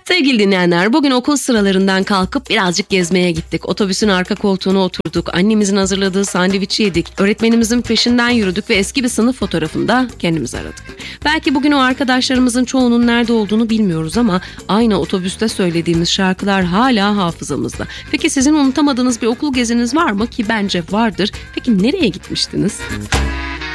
Sevgili dinleyenler, bugün okul sıralarından kalkıp birazcık gezmeye gittik. Otobüsün arka koltuğuna oturduk. Annemizin hazırladığı sandviçi yedik. Öğretmenimizin peşinden yürüdük ve eski bir sınıf fotoğrafında kendimizi aradık. Belki bugün o arkadaşlarımızın çoğunun nerede olduğunu bilmiyoruz ama aynı otobüste söylediğimiz şarkılar hala hafızamızda. Peki sizin unutamadığınız bir okul geziniz var mı? Ki bence vardır. Peki nereye gitmiştiniz?